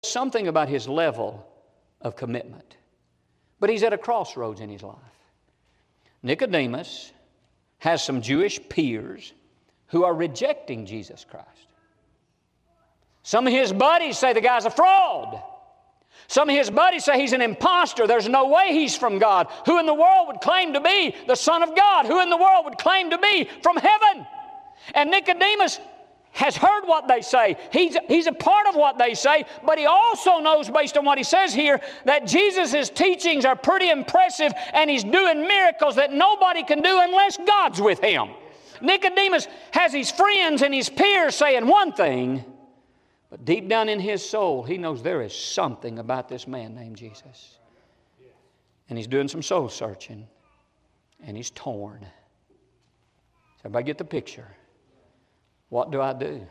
something about his level of commitment. But he's at a crossroads in his life. Nicodemus has some Jewish peers who are rejecting Jesus Christ. Some of his buddies say the guy's a fraud. Some of his buddies say he's an imposter. There's no way he's from God. Who in the world would claim to be the Son of God? Who in the world would claim to be from heaven? And Nicodemus has heard what they say. He's a part of what they say, but he also knows, based on what he says here, that Jesus' teachings are pretty impressive, and he's doing miracles that nobody can do unless God's with him. Nicodemus has his friends and his peers saying one thing, but deep down in his soul, he knows there is something about this man named Jesus. And he's doing some soul searching, and he's torn. Does everybody get the picture? What do I do?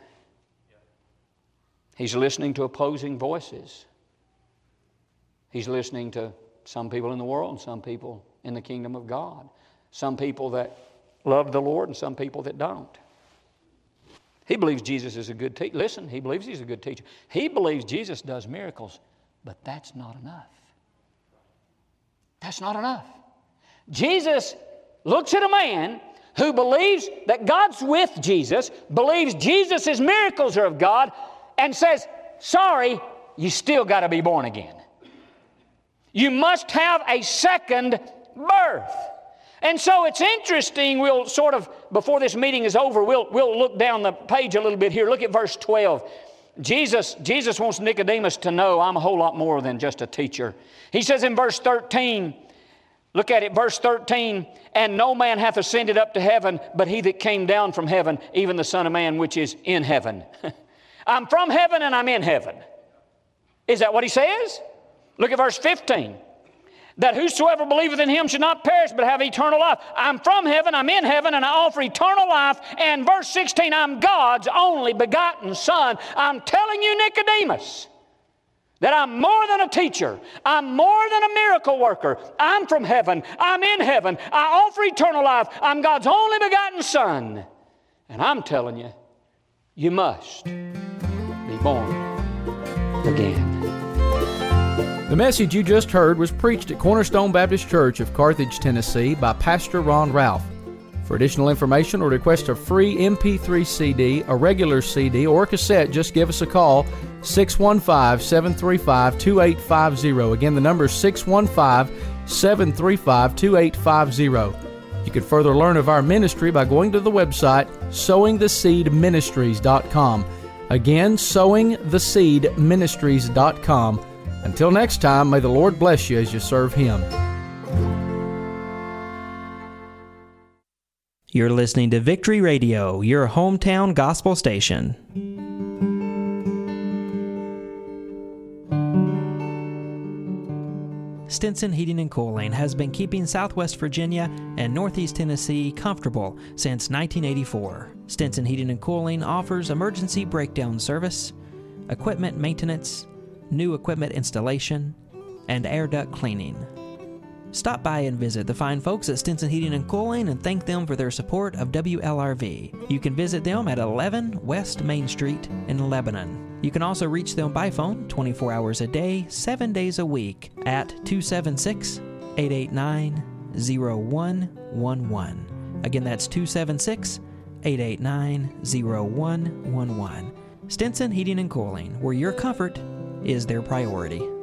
He's listening to opposing voices. He's listening to some people in the world and some people in the kingdom of God. Some people that love the Lord and some people that don't. He believes Jesus is a good teacher. Listen, he believes he's a good teacher. He believes Jesus does miracles, but that's not enough. That's not enough. Jesus looks at a man who believes that God's with Jesus, believes Jesus' miracles are of God, and says, sorry, you still got to be born again. You must have a second birth. And so it's interesting, we'll sort of, before this meeting is over, we'll look down the page a little bit here. Look at verse 12. Jesus wants Nicodemus to know I'm a whole lot more than just a teacher. He says in verse 13, look at it, verse 13, and no man hath ascended up to heaven, but he that came down from heaven, even the Son of Man which is in heaven. I'm from heaven and I'm in heaven. Is that what he says? Look at verse 15. That whosoever believeth in him should not perish but have eternal life. I'm from heaven, I'm in heaven, and I offer eternal life. And verse 16, I'm God's only begotten Son. I'm telling you, Nicodemus, that I'm more than a teacher. I'm more than a miracle worker. I'm from heaven. I'm in heaven. I offer eternal life. I'm God's only begotten Son. And I'm telling you, you must be born again. The message you just heard was preached at Cornerstone Baptist Church of Carthage, Tennessee by Pastor Ron Ralph. For additional information or request a free MP3 CD, a regular CD, or cassette, just give us a call, 615-735-2850. Again, the number is 615-735-2850. You can further learn of our ministry by going to the website, sowingtheseedministries.com. Again, sowingtheseedministries.com. Until next time, may the Lord bless you as you serve Him. You're listening to Victory Radio, your hometown gospel station. Stinson Heating and Cooling has been keeping Southwest Virginia and Northeast Tennessee comfortable since 1984. Stinson Heating and Cooling offers emergency breakdown service, equipment maintenance, new equipment installation, and air duct cleaning. Stop by and visit the fine folks at Stinson Heating and Cooling and thank them for their support of WLRV. You can visit them at 11 West Main Street in Lebanon. You can also reach them by phone 24 hours a day, 7 days a week at 276-889-0111. Again, that's 276-889-0111. Stinson Heating and Cooling, where your comfort is their priority.